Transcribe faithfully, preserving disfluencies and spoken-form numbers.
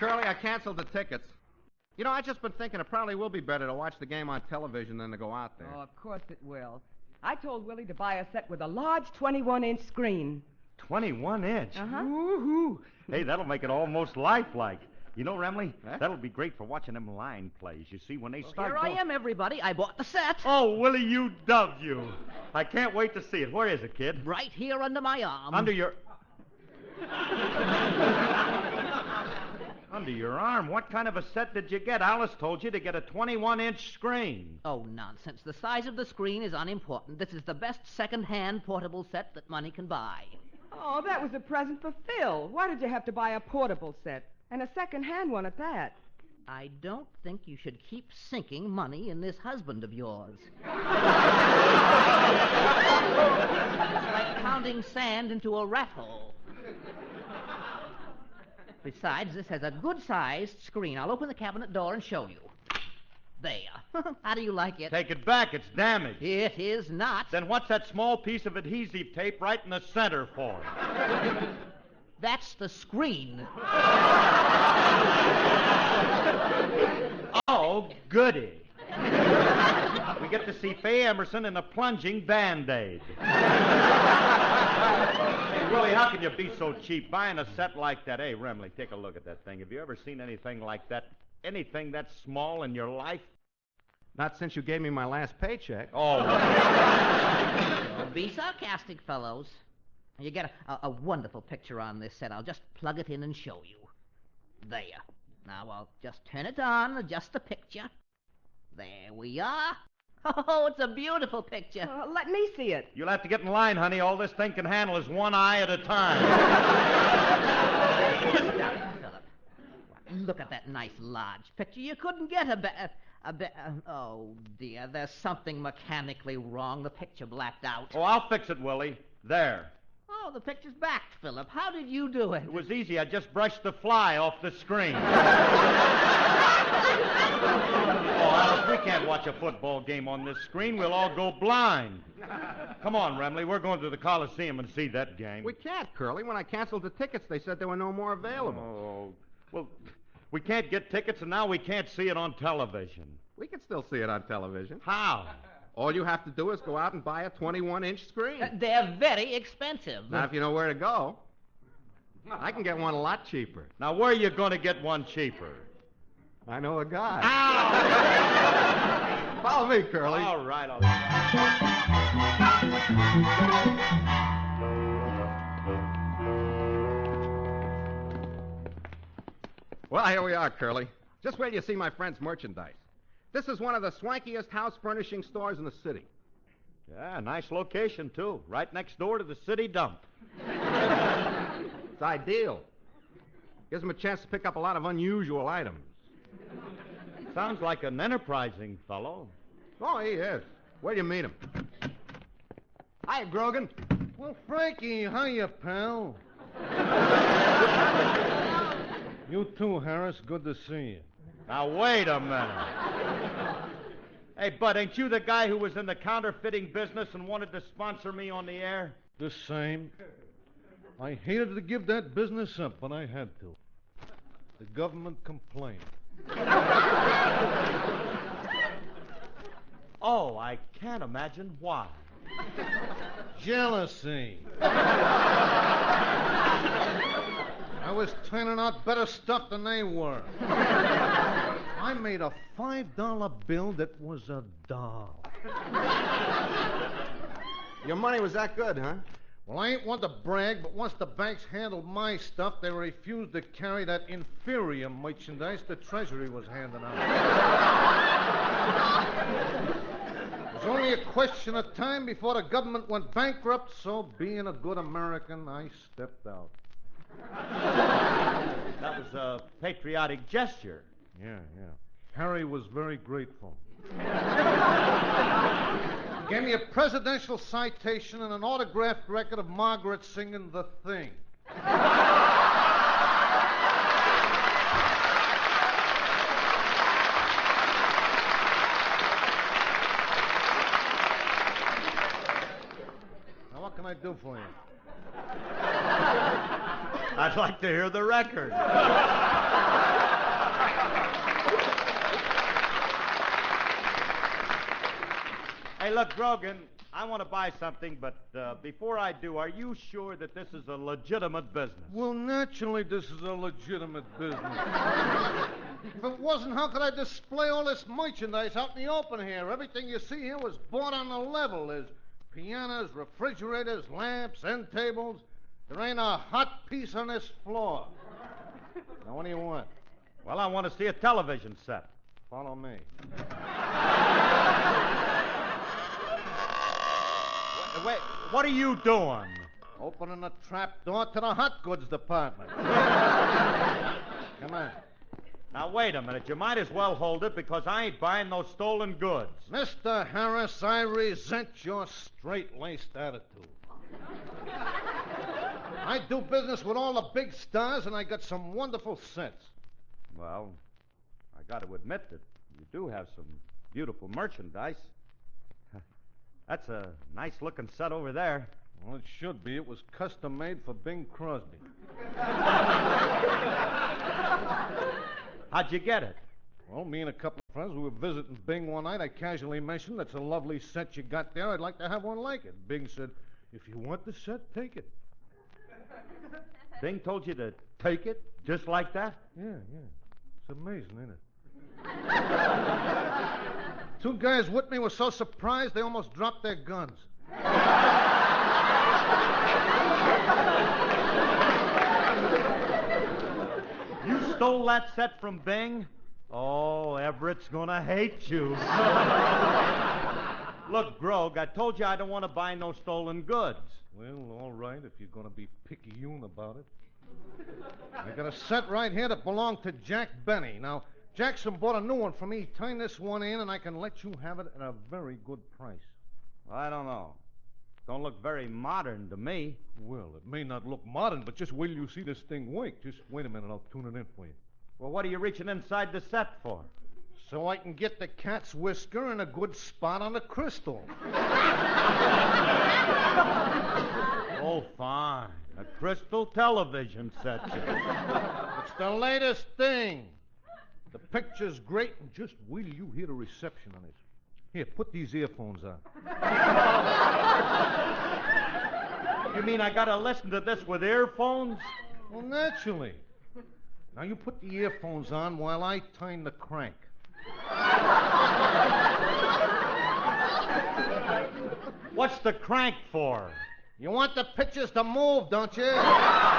Curly. I canceled the tickets. You know, I've just been thinking it probably will be better to watch the game on television than to go out there. Oh, of course it will. I told Willie to buy a set with a large twenty-one inch screen. twenty-one inch? Uh-huh. Woo-hoo. Hey, that'll make it almost lifelike. You know, Remley, Huh? that'll be great for watching them line plays. You see, when they Well, start... here I going- am, everybody. I bought the set. Oh, Willie, you dove you. I can't wait to see it. Where is it, kid? Right here under my arm. Under your... Under your arm? What kind of a set did you get? Alice told you to get a twenty-one inch screen. Oh, nonsense. The size of the screen is unimportant. This is the best second-hand portable set that money can buy. Oh, that was a present for Phil. Why did you have to buy a portable set? And a second-hand one at that. I don't think you should keep sinking money in this husband of yours. It's like pounding sand into a rat hole. Besides, this has a good-sized screen. I'll open the cabinet door and show you. There. How do you like it? Take it back. It's damaged. It is not. Then what's that small piece of adhesive tape right in the center for? That's the screen. Oh, goody. We get to see Faye Emerson in a plunging Band-Aid. Hey, Willie, how can you be so cheap buying a set like that? Hey, Remley, take a look at that thing. Have you ever seen anything like that? Anything that small in your life? Not since you gave me my last paycheck. Oh. Don't be sarcastic, fellows. You get a, a, a wonderful picture on this set. I'll just plug it in and show you. There. Now I'll just turn it on, adjust the picture. There we are. Oh, it's a beautiful picture. Uh, let me see it. You'll have to get in line, honey. All this thing can handle is one eye at a time. Sit down, Philip. Look at that nice large picture. You couldn't get a better... A be- uh, oh, dear, there's something mechanically wrong. The picture blacked out. Oh, I'll fix it, Willie. There. Oh, the picture's backed, Philip. How did you do it? It was easy. I just brushed the fly off the screen. Oh, Alice, we can't watch a football game on this screen. We'll all go blind. Come on, Remley. We're going to the Coliseum and see that game. We can't, Curly. When I canceled the tickets, they said there were no more available. Oh, well, we can't get tickets, and now we can't see it on television. We can still see it on television. How? All you have to do is go out and buy a twenty-one inch screen. Uh, they're very expensive. Now, if you know where to go, I can get one a lot cheaper. Now, where are you going to get one cheaper? I know a guy. Ow! Follow me, Curly. All right, all right. Well, here we are, Curly. Just wait till you see my friend's merchandise. This is one of the swankiest house furnishing stores in the city. Yeah, nice location, too. Right next door to the city dump. It's ideal. Gives them a chance to pick up a lot of unusual items. Sounds like an enterprising fellow. Oh, he is. Where do you meet him? Hi, Grogan. Well, Frankie, hiya, pal. You too, Harris. Good to see you. Now, wait a minute. Hey, Bud, ain't you the guy who was in the counterfeiting business and wanted to sponsor me on the air? The same. I hated to give that business up, but I had to. The government complained. Oh, I can't imagine why. Jealousy. I was turning out better stuff than they were. I made a five dollar bill that was a doll. Your money was that good, huh? Well, I ain't one to brag, but once the banks handled my stuff, they refused to carry that inferior merchandise the Treasury was handing out. It was only a question of time before the government went bankrupt, so being a good American, I stepped out. That was a patriotic gesture. Yeah, yeah. Harry was very grateful. Gave me a presidential citation and an autographed record of Margaret singing The Thing. Now, what can I do for you? That's like to hear the record. Hey, look, Grogan, I want to buy something, but uh, before I do, are you sure that this is a legitimate business? Well, naturally, this is a legitimate business. If it wasn't, how could I display all this merchandise out in the open here? Everything you see here was bought on the level. There's pianos, refrigerators, lamps, end tables. There ain't a hot piece on this floor. Now, what do you want? Well, I want to see a television set. Follow me. Wait, wait, what are you doing? Opening a trap door to the hot goods department. Come on. Now, wait a minute. You might as well hold it because I ain't buying no stolen goods. Mister Harris, I resent your straight-laced attitude. I do business with all the big stars, and I got some wonderful sets. Well, I got to admit that you do have some beautiful merchandise. That's a nice-looking set over there. Well, it should be. It was custom-made for Bing Crosby. How'd you get it? Well, me and a couple of friends, we were visiting Bing one night. I casually mentioned, that's a lovely set you got there. I'd like to have one like it. Bing said, if you want the set, take it. Bing told you to take it just like that? Yeah, yeah. It's amazing, isn't it? Two guys with me were so surprised they almost dropped their guns. You stole that set from Bing? Oh, Everett's gonna hate you. Look, Grog, I told you I don't want to buy no stolen goods. Well, all right, if you're going to be picayune about it. I got a set right here that belonged to Jack Benny. Now, Jackson bought a new one for me. Turn this one in, and I can let you have it at a very good price. I don't know. Don't look very modern to me. Well, it may not look modern, but just wait till you see this thing work. Just wait a minute, I'll tune it in for you. Well, what are you reaching inside the set for? So I can get the cat's whisker in a good spot on the crystal. Oh, fine. A crystal television set. It's the latest thing. The picture's great, and just wait till you hear the reception on it. Here, put these earphones on. You mean I gotta listen to this with earphones? Well, naturally. Now you put the earphones on while I turn the crank. What's the crank for? You want the pictures to move, don't you?